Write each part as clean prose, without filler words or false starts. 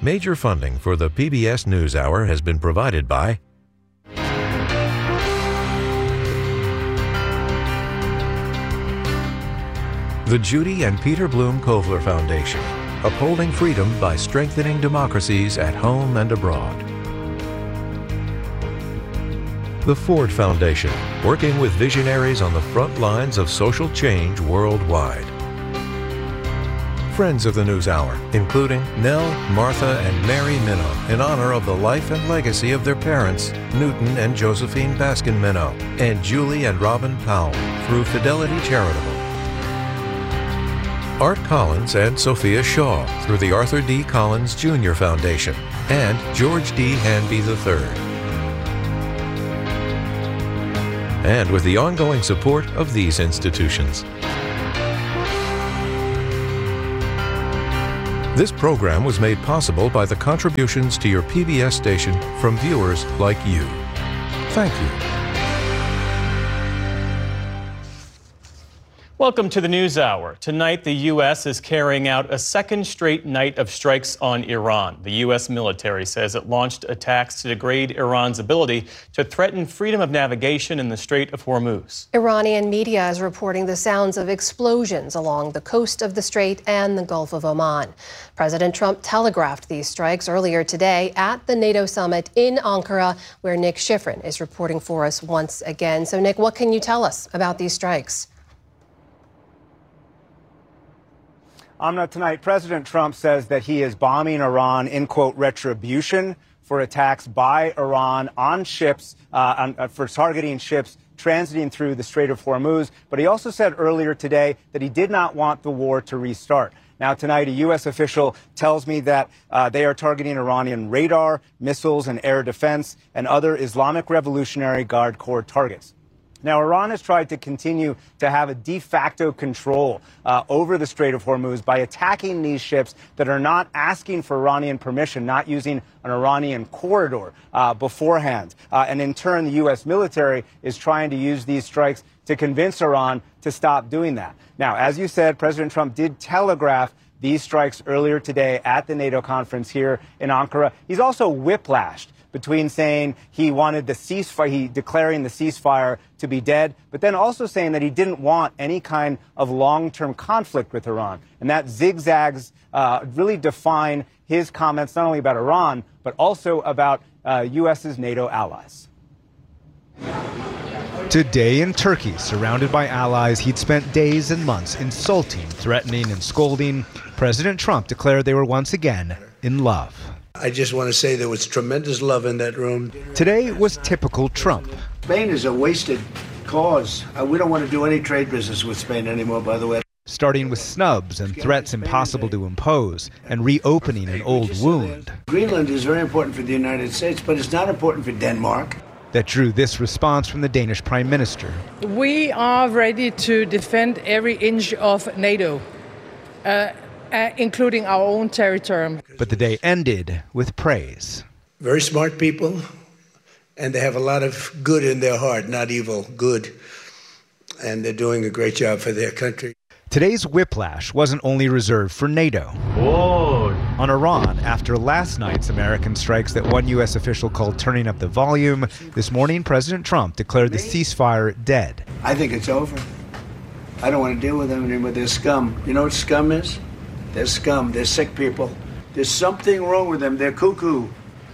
Major funding for the PBS NewsHour has been provided by the Judy and Peter Bloom Kovler Foundation, upholding freedom by strengthening democracies at home and abroad. The Ford Foundation, working with visionaries on the front lines of social change worldwide. Friends of the NewsHour, including Nell, Martha, and Mary Minow, in honor of the life and legacy of their parents, Newton and Josephine Baskin Minow, and Julie and Robin Powell, through Fidelity Charitable. Art Collins and Sophia Shaw, through the Arthur D. Collins Jr. Foundation, and George D. Hanby III. And with the ongoing support of these institutions. This program was made possible by the contributions to your PBS station from viewers like you. Thank you. Welcome to the NewsHour. Tonight, the U.S. is carrying out a second straight night of strikes on Iran. The U.S. military says it launched attacks to degrade Iran's ability to threaten freedom of navigation in the Strait of Hormuz. Iranian media is reporting the sounds of explosions along the coast of the strait and the Gulf of Oman. President Trump telegraphed these strikes earlier today at the NATO summit in Ankara, where Nick Schifrin is reporting for us once again. So, Nick, what can you tell us about these strikes? Amna, tonight, President Trump says that he is bombing Iran in, quote, retribution for attacks by Iran on ships, for targeting ships transiting through the Strait of Hormuz. But he also said earlier today that he did not want the war to restart. Now, tonight, a U.S. official tells me that they are targeting Iranian radar, missiles, and air defense, and other Islamic Revolutionary Guard Corps targets. Now, Iran has tried to continue to have a de facto control over the Strait of Hormuz by attacking these ships that are not asking for Iranian permission, not using an Iranian corridor beforehand. And in turn, the U.S. military is trying to use these strikes to convince Iran to stop doing that. Now, as you said, President Trump did telegraph these strikes earlier today at the NATO conference here in Ankara. He's also whiplashed between saying he wanted the ceasefire, declaring the ceasefire to be dead, but then also saying that he didn't want any kind of long-term conflict with Iran. And that zigzags really define his comments not only about Iran, but also about U.S.'s NATO allies. Today in Turkey, surrounded by allies he'd spent days and months insulting, threatening, and scolding, President Trump declared they were once again in love. I just want to say there was tremendous love in that room. Today was typical Trump. Spain is a wasted cause. We don't want to do any trade business with Spain anymore, by the way. Starting with snubs and threats impossible to impose, and reopening an old wound. Greenland is very important for the United States, but it's not important for Denmark. That drew this response from the Danish Prime Minister. We are ready to defend every inch of NATO. Including our own territory. But the day ended with praise. Very smart people, and they have a lot of good in their heart, not evil, good. And they're doing a great job for their country. Today's whiplash wasn't only reserved for NATO. On Iran, after last night's American strikes that one U.S. official called turning up the volume, this morning President Trump declared the ceasefire dead. I think it's over. I don't want to deal with them anymore. They're scum. You know what scum is? They're scum. They're sick people. There's something wrong with them. They're cuckoo.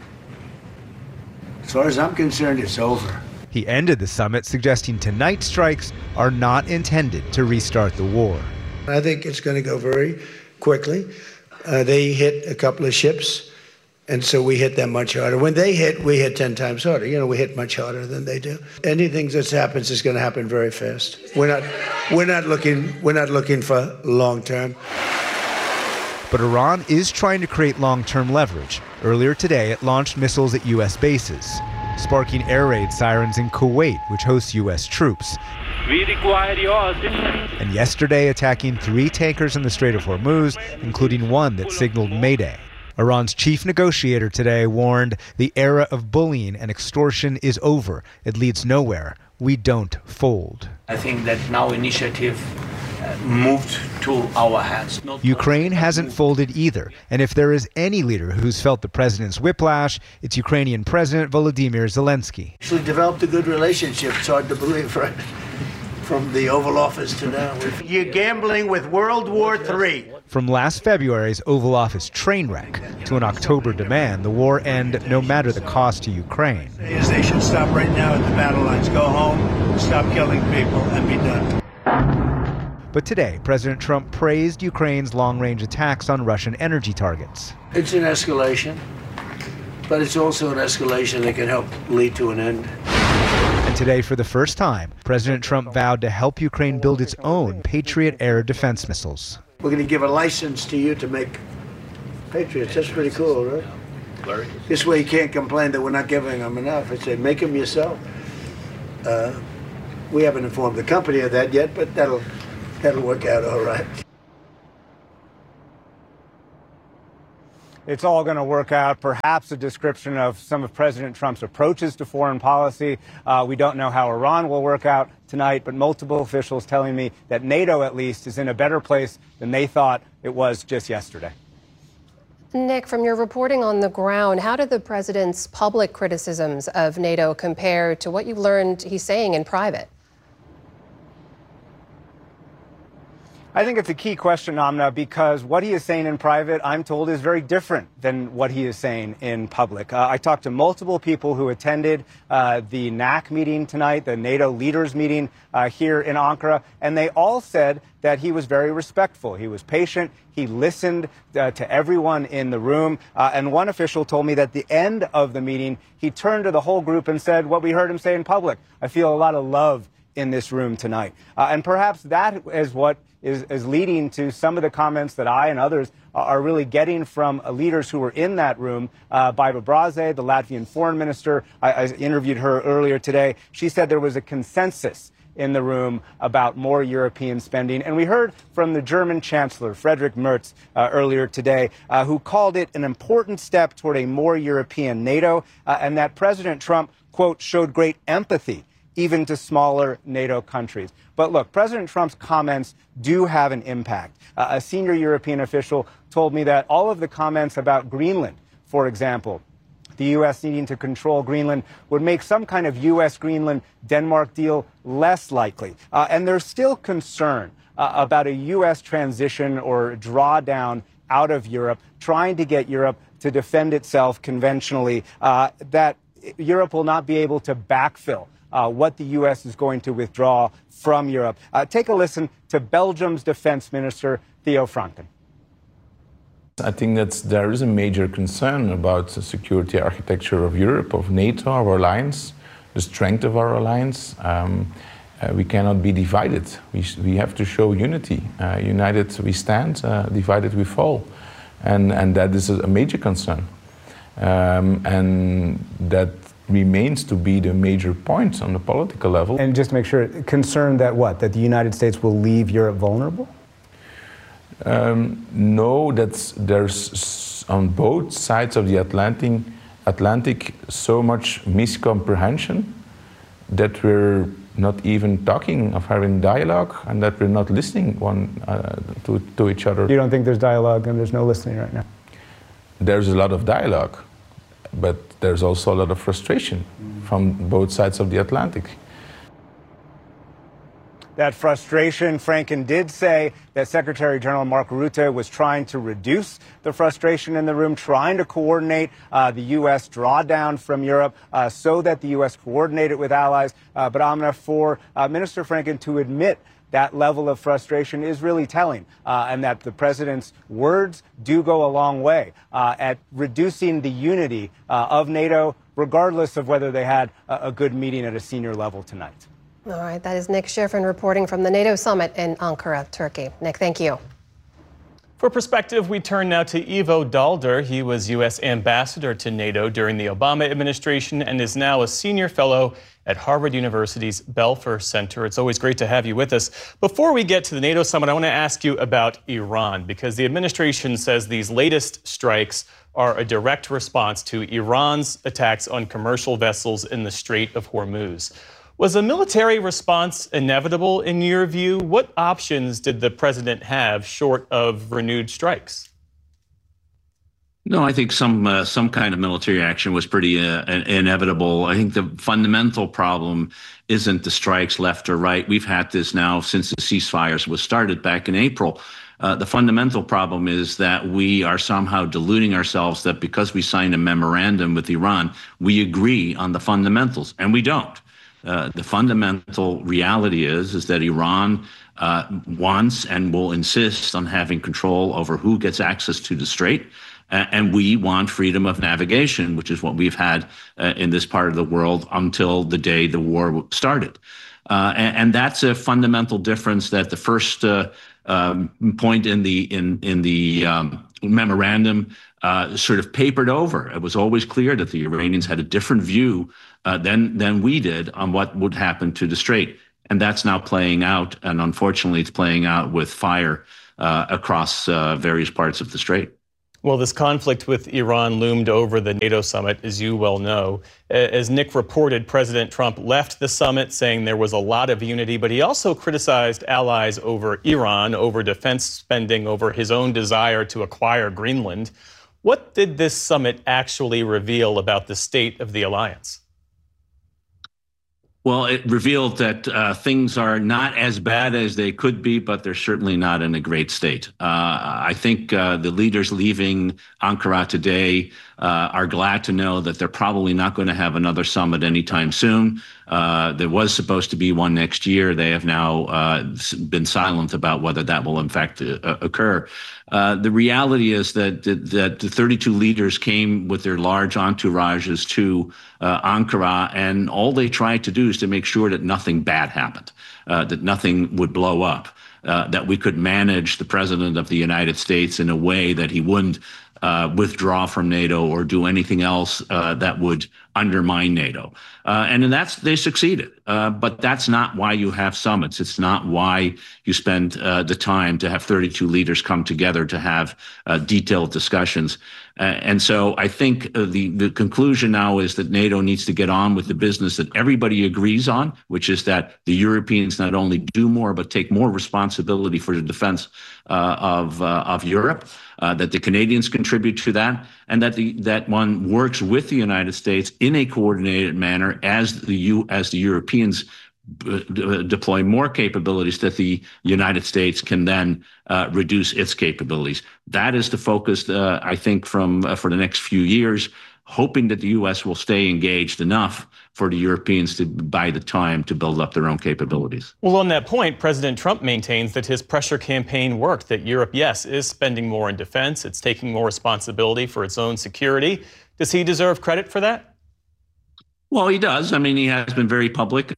As far as I'm concerned, it's over. He ended the summit suggesting tonight's strikes are not intended to restart the war. I think it's going to go very quickly. They hit a couple of ships, and so we hit them much harder. When they hit, we hit 10 times harder. You know, we hit much harder than they do. Anything that happens is going to happen very fast. We're not looking for long term. But Iran is trying to create long-term leverage. Earlier today, it launched missiles at U.S. bases, sparking air raid sirens in Kuwait, which hosts U.S. troops. We require your assistance. And yesterday, attacking 3 tankers in the Strait of Hormuz, including one that signaled Mayday. Iran's chief negotiator today warned the era of bullying and extortion is over. It leads nowhere. We don't fold. I think that now initiative moved to our hands. Ukraine hasn't folded either, and if there is any leader who's felt the president's whiplash, it's Ukrainian President Volodymyr Zelensky. Actually developed a good relationship. It's hard to believe, right? From the Oval Office to now. You're gambling with World War III. From last February's Oval Office train wreck to an October demand the war end no matter the cost to Ukraine. They should stop right now at the battle lines. Go home, stop killing people, and be done. But today, President Trump praised Ukraine's long-range attacks on Russian energy targets. It's an escalation, but it's also an escalation that can help lead to an end. And today, for the first time, President Trump vowed to help Ukraine build its own Patriot air defense missiles. We're going to give a license to you to make Patriots. That's pretty cool, right? This way you can't complain that we're not giving them enough. I say, make them yourself. We haven't informed the company of that yet, but that'll work out all right. It's all going to work out. Perhaps a description of some of President Trump's approaches to foreign policy. We don't know how Iran will work out tonight, but multiple officials telling me that NATO, at least, is in a better place than they thought it was just yesterday. Nick, from your reporting on the ground, how did the president's public criticisms of NATO compare to what you learned he's saying in private? I think it's a key question, Amna, because what he is saying in private, I'm told, is very different than what he is saying in public. I talked to multiple people who attended the NAC meeting tonight, the NATO leaders meeting here in Ankara, and they all said that he was very respectful. He was patient. He listened to everyone in the room. And one official told me that at the end of the meeting, he turned to the whole group and said what we heard him say in public. I feel a lot of love in this room tonight. And perhaps that is what is leading to some of the comments that I and others are really getting from leaders who were in that room. Baiba Braze, the Latvian foreign minister, I interviewed her earlier today. She said there was a consensus in the room about more European spending. And we heard from the German Chancellor, Friedrich Merz, earlier today, who called it an important step toward a more European NATO, and that President Trump, quote, showed great empathy even to smaller NATO countries. But look, President Trump's comments do have an impact. A senior European official told me that all of the comments about Greenland, for example, the U.S. needing to control Greenland, would make some kind of U.S.-Greenland-Denmark deal less likely. And there's still concern about a U.S. transition or drawdown out of Europe, trying to get Europe to defend itself conventionally, that Europe will not be able to backfill what the U.S. is going to withdraw from Europe. Take a listen to Belgium's defense minister, Theo Franken. I think that there is a major concern about the security architecture of Europe, of NATO, our alliance, the strength of our alliance. We cannot be divided. We have to show unity. United we stand, divided we fall. And that is a major concern. And that remains to be the major point on the political level. And just to make sure, concerned that what? That the United States will leave Europe vulnerable? No, there's on both sides of the Atlantic so much miscomprehension that we're not even talking of having dialogue and that we're not listening to each other. You don't think there's dialogue and there's no listening right now? There's a lot of dialogue, but there's also a lot of frustration from both sides of the Atlantic. That frustration, Franken did say that Secretary General Mark Rutte was trying to reduce the frustration in the room, trying to coordinate the U.S. drawdown from Europe so that the U.S. coordinated with allies. But Amna, for Minister Franken to admit that level of frustration is really telling, and that the president's words do go a long way at reducing the unity of NATO, regardless of whether they had a good meeting at a senior level tonight. All right, that is Nick Schiffrin reporting from the NATO summit in Ankara, Turkey. Nick, thank you. For perspective, we turn now to Ivo Daalder. He was U.S. ambassador to NATO during the Obama administration and is now a senior fellow at Harvard University's Belfer Center. It's always great to have you with us. Before we get to the NATO summit, I want to ask you about Iran, because the administration says these latest strikes are a direct response to Iran's attacks on commercial vessels in the Strait of Hormuz. Was a military response inevitable in your view? What options did the president have short of renewed strikes? No, I think some kind of military action was pretty inevitable. I think the fundamental problem isn't the strikes left or right. We've had this now since the ceasefires was started back in April. The fundamental problem is that we are somehow deluding ourselves that because we signed a memorandum with Iran, we agree on the fundamentals, and we don't. The fundamental reality is that Iran wants and will insist on having control over who gets access to the Strait. And we want freedom of navigation, which is what we've had in this part of the world until the day the war started. And that's a fundamental difference that the first point in the memorandum sort of papered over. It was always clear that the Iranians had a different view than we did on what would happen to the Strait. And that's now playing out. And unfortunately, it's playing out with fire across various parts of the Strait. Well, this conflict with Iran loomed over the NATO summit, as you well know. As Nick reported, President Trump left the summit saying there was a lot of unity, but he also criticized allies over Iran, over defense spending, over his own desire to acquire Greenland. What did this summit actually reveal about the state of the alliance? Well, it revealed that things are not as bad as they could be, but they're certainly not in a great state. I think the leaders leaving Ankara today are glad to know that they're probably not going to have another summit anytime soon. There was supposed to be one next year. They have now been silent about whether that will in fact occur. The reality is that the 32 leaders came with their large entourages to Ankara, and all they tried to do is to make sure that nothing bad happened, that nothing would blow up, that we could manage the president of the United States in a way that he wouldn't withdraw from NATO or do anything else that would undermine NATO. And in that, they succeeded. But that's not why you have summits. It's not why you spend the time to have 32 leaders come together to have detailed discussions. And so I think the conclusion now is that NATO needs to get on with the business that everybody agrees on, which is that the Europeans not only do more, but take more responsibility for the defense of Europe, that the Canadians contribute to that, and that one works with the United States in a coordinated manner as the Europeans deploy more capabilities, that the United States can then reduce its capabilities. That is the focus, I think, for the next few years, hoping that the U.S. will stay engaged enough for the Europeans to buy the time to build up their own capabilities. Well, on that point, President Trump maintains that his pressure campaign worked, that Europe, yes, is spending more in defense. It's taking more responsibility for its own security. Does he deserve credit for that? Well, he does. I mean, he has been very public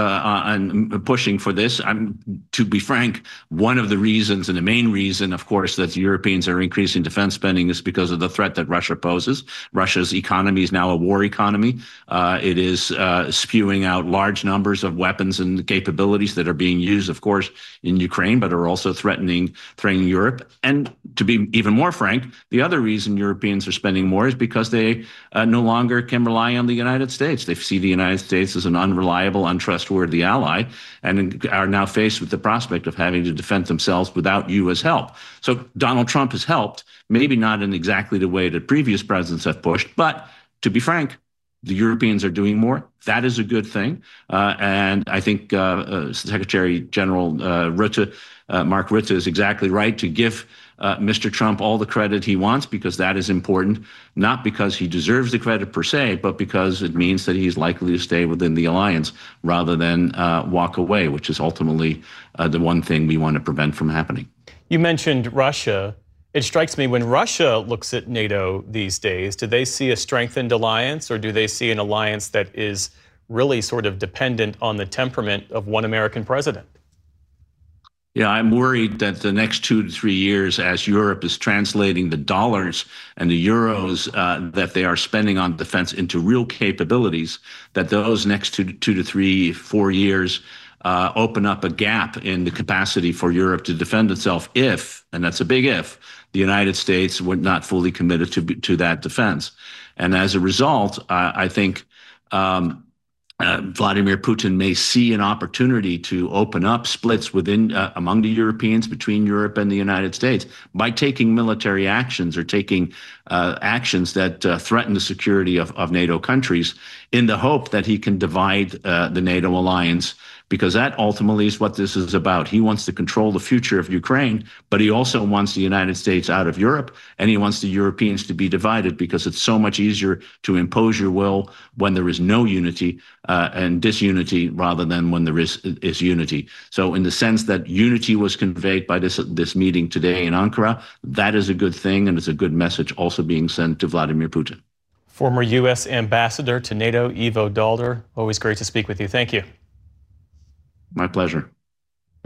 on pushing for this. To be frank, one of the reasons, and the main reason, of course, that the Europeans are increasing defense spending is because of the threat that Russia poses. Russia's economy is now a war economy. It is spewing out large numbers of weapons and capabilities that are being used, of course, in Ukraine, but are also threatening Europe. And to be even more frank, the other reason Europeans are spending more is because they no longer can rely on the United States. They see the United States as an unreliable, untrustworthy ally, and are now faced with the prospect of having to defend themselves without U.S. help. So Donald Trump has helped, maybe not in exactly the way that previous presidents have pushed, but to be frank, the Europeans are doing more. That is a good thing. And I think Secretary General Mark Rutte is exactly right to give Mr. Trump all the credit he wants, because that is important, not because he deserves the credit per se, but because it means that he's likely to stay within the alliance rather than walk away, which is ultimately the one thing we want to prevent from happening. You mentioned Russia. It strikes me, when Russia looks at NATO these days, do they see a strengthened alliance, or do they see an alliance that is really sort of dependent on the temperament of one American president? Yeah, I'm worried that the next 2 to 3 years, as Europe is translating the dollars and the euros that they are spending on defense into real capabilities, that those next 2 to 3, 4 years open up a gap in the capacity for Europe to defend itself if, and that's a big if, the United States were not fully committed to that defense. And as a result, I think Vladimir Putin may see an opportunity to open up splits within among the Europeans, between Europe and the United States, by taking military actions or taking actions that threaten the security of NATO countries, in the hope that he can divide the NATO alliance, because that ultimately is what this is about. He wants to control the future of Ukraine, but he also wants the United States out of Europe, and he wants the Europeans to be divided, because it's so much easier to impose your will when there is no unity and disunity, rather than when there is unity. So in the sense that unity was conveyed by this meeting today in Ankara, that is a good thing, and it's a good message also being sent to Vladimir Putin. Former U.S. Ambassador to NATO, Ivo Daalder, always great to speak with you. Thank you. My pleasure.